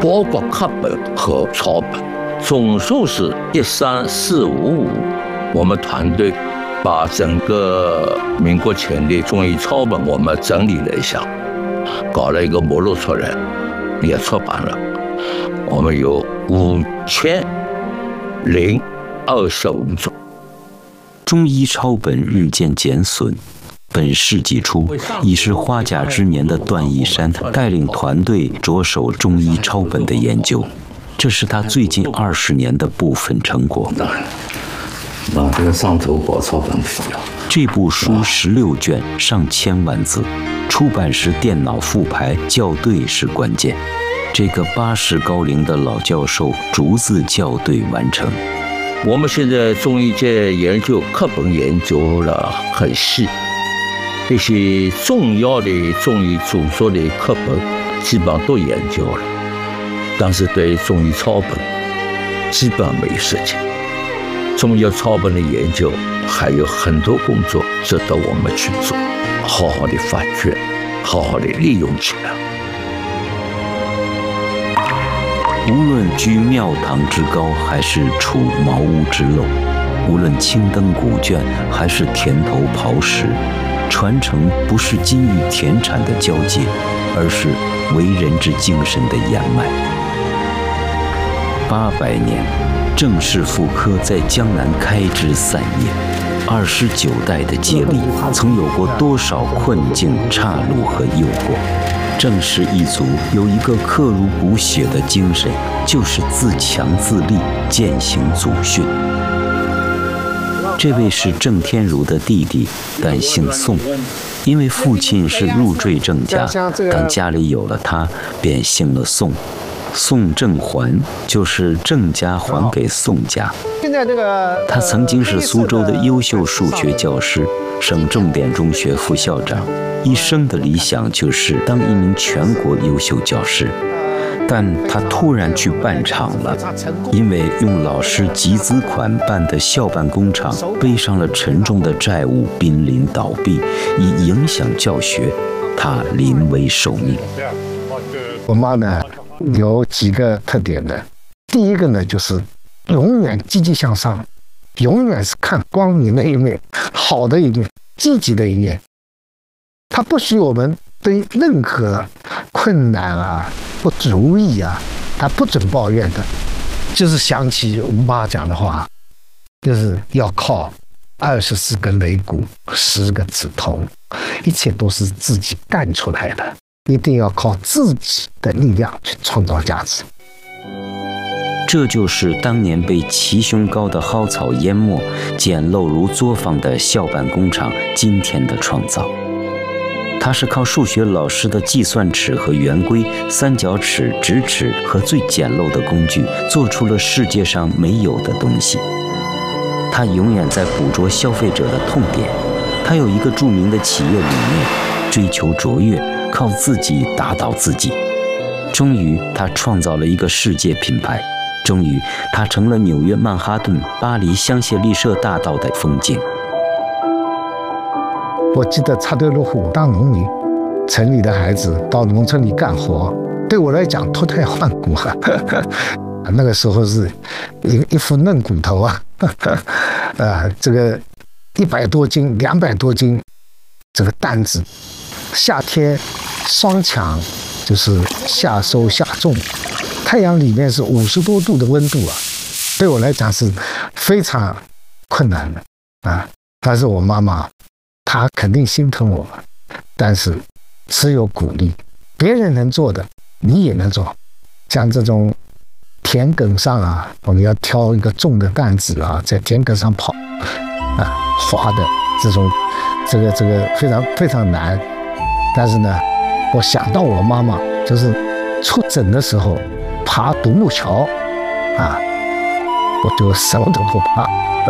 包括课本和抄本，总数是13455。我们团队把整个民国前的中医抄本我们整理了一下，搞了一个目录出来，也出版了。我们有5025种。 中医抄本日渐减损。本世纪初，已是花甲之年的段义山带领团队着手中医抄本的研究，这是他最近20年的部分成果。 那这个上头搞抄本不一样。 这部书16卷，上千万字，出版时电脑复排校对是关键。这个80高龄的老教授逐字校对完成。 我们现在中医界研究课本研究了很细。这些重要的中医著作的课本基本上都研究了，但是对中医抄本基本没有时间。中医抄本的研究还有很多工作值得我们去做，好好的发掘，好好的利用起来。 无论居庙堂之高，还是处茅屋之陋，无论青灯古卷，还是田头刨食，传承不是金玉田产的交界，而是为人之精神的延迈。800年，郑氏妇科在江南开枝散叶，29代的接力，曾有过多少困境、岔路和诱惑？郑氏一族有一个刻入骨血的精神，就是自强自立，践行祖训。这位是郑天如的弟弟，但姓宋，因为父亲是入赘郑家，当家里有了他，便姓了宋。宋郑还就是郑家还给宋家。 现在这个他曾经是苏州的优秀数学教师，省重点中学副校长，一生的理想就是当一名全国优秀教师。但他突然去办厂了，因为用老师集资款办的校办工厂背上了沉重的债务，濒临倒闭，以影响教学，他临危受命。 我妈呢有几个特点的，第一个呢就是永远积极向上，永远是看光明的一面，好的一面，积极的一面。她不许我们对任何困难啊、不如意啊，她不准抱怨的。就是想起我妈讲的话，就是要靠24根肋骨、10个指头，一切都是自己干出来的，一定要靠自己的力量去创造价值。 这就是当年被齐胸高的蒿草淹没、简陋如作坊的校办工厂今天的创造。它是靠数学老师的计算尺和圆规、三角尺、直尺和最简陋的工具，做出了世界上没有的东西。它永远在捕捉消费者的痛点。它有一个著名的企业理念：追求卓越，靠自己打倒自己。终于，它创造了一个世界品牌。终于，它成了纽约曼哈顿、巴黎香榭丽舍大道的风景。 我记得插队入户当农民，城里的孩子到农村里干活，对我来讲脱胎换骨啊！那个时候是一副嫩骨头啊，这个100多斤、200多斤，这个担子，夏天双抢就是夏收夏种，太阳里面是50多度的温度啊，对我来讲是非常困难的啊。但是我妈妈，她肯定心疼我，但是只有鼓励，别人能做的你也能做。像这种田埂上啊，我们要挑一个重的担子啊，在田埂上跑啊，滑的这种，这个非常非常难。但是呢，我想到我妈妈就是出诊的时候爬独木桥啊，我就什么都不怕。